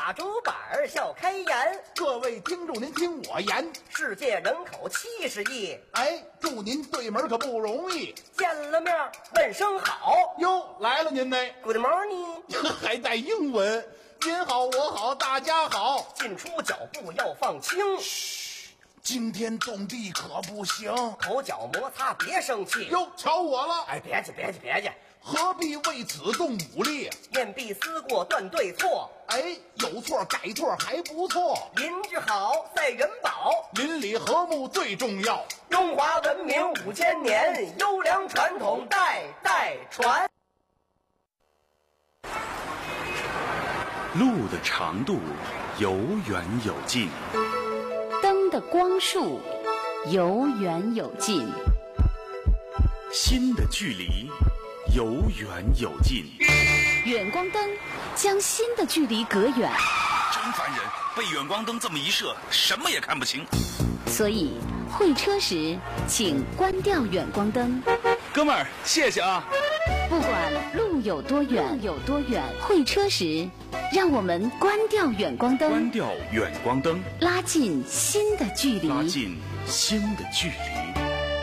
大竹板笑开颜。 各位听众，您听我言， 世界人口70亿， 哎，祝您对门可不容易。 见了面问声好。 哟，来了您呢 Good morning， 还带英文。您好，我好，大家好。 进出脚步要放轻， 惊天动地可不行， 口角摩擦别生气。 哟，瞧我了。 哎，别介， 何必为此动武力？ 面壁思过断对错， 哎，有错改错还不错。 邻居好赛人保， 邻里和睦最重要。 中华文明5000年，优良传统代代传。 路的长度有远有近， 灯的光束有远有近， 心的距离有远有近。 远光灯将心的距离隔远， 真烦人，被远光灯这么一射，什么也看不清。 所以会车时请关掉远光灯。 哥们儿，谢谢啊。 不管路有多远，会车时让我们关掉远光灯， 关掉远光灯， 拉近心的距离， 拉近心的距离。